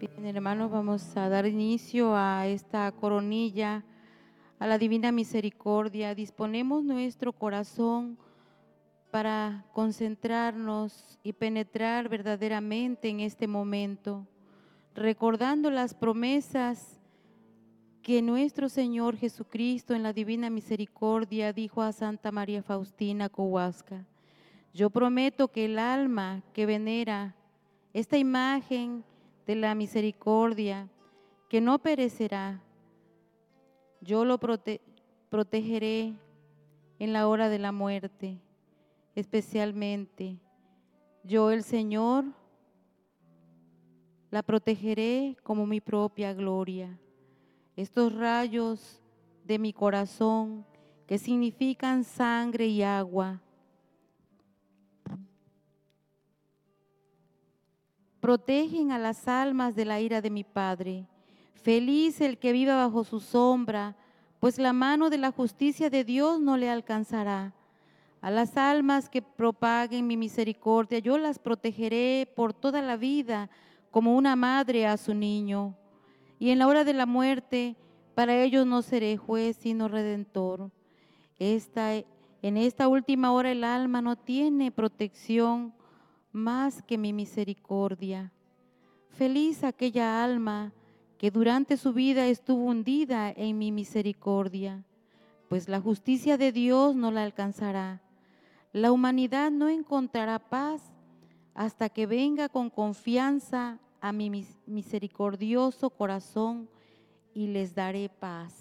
Bien, hermanos, vamos a dar inicio a esta coronilla, a la divina misericordia. Disponemos nuestro corazón para concentrarnos y penetrar verdaderamente en este momento, recordando las promesas que nuestro Señor Jesucristo en la divina misericordia dijo a Santa María Faustina Kowalska: yo prometo que el alma que venera esta imagen de la misericordia, que no perecerá, yo lo protegeré en la hora de la muerte, especialmente yo, el Señor, la protegeré como mi propia gloria. Estos rayos de mi corazón, que significan sangre y agua, protegen a las almas de la ira de mi Padre. Feliz el que viva bajo su sombra, pues la mano de la justicia de Dios no le alcanzará. A las almas que propaguen mi misericordia, yo las protegeré por toda la vida, como una madre a su niño. Y en la hora de la muerte, para ellos no seré juez, sino redentor. En esta última hora el alma no tiene protección más que mi misericordia. Feliz aquella alma que durante su vida estuvo hundida en mi misericordia, pues la justicia de Dios no la alcanzará. La humanidad no encontrará paz hasta que venga con confianza a mi misericordioso corazón y les daré paz.